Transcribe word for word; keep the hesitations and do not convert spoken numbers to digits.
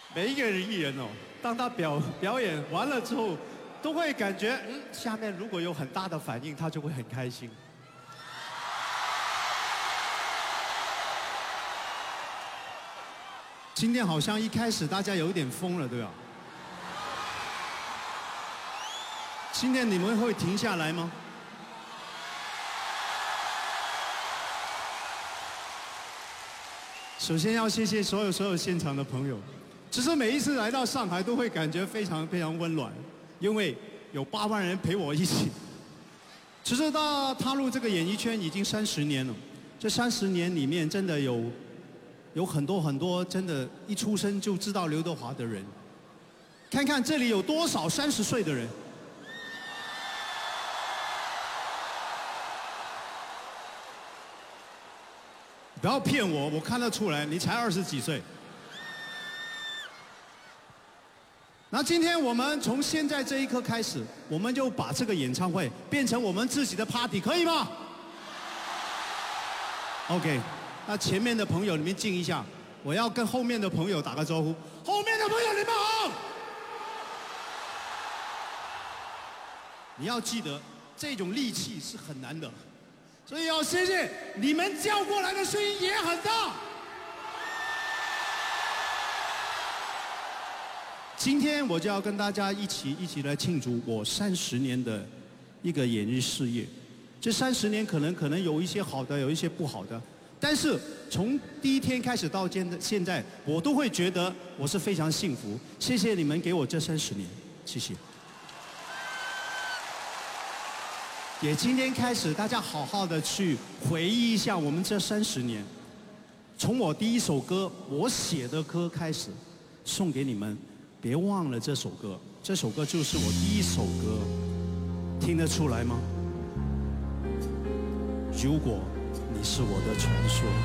每一个人艺人哦，当他表表演完了之后，都会感觉，嗯，下面如果有很大的反应，他就会很开心。今天好像一开始大家有一点疯了，对吧？今天你们会停下来吗？首先要谢谢所有所有现场的朋友。其实每一次来到上海都会感觉非常非常温暖，因为有八万人陪我一起。其实到踏入这个演艺圈已经三十年了，这三十年里面真的有有很多很多真的，一出生就知道刘德华的人。看看这里有多少三十岁的人。不要骗我，我看得出来，你才二十几岁。那今天我们从现在这一刻开始，我们就把这个演唱会变成我们自己的 party， 可以吗 ？OK， 那前面的朋友你们静一下，我要跟后面的朋友打个招呼。后面的朋友你们好。你要记得，这种力气是很难的，所以要谢谢你们叫过来的声音也很大。今天我就要跟大家一起一起来庆祝我三十年的一个演艺事业。这三十年可能可能有一些好的，有一些不好的，但是从第一天开始到现在，现在我都会觉得我是非常幸福。谢谢你们给我这三十年，谢谢。也今天开始，大家好好的去回忆一下我们这三十年，从我第一首歌我写的歌开始，送给你们。别忘了这首歌，这首歌就是我第一首歌，听得出来吗？如果你是我的传说。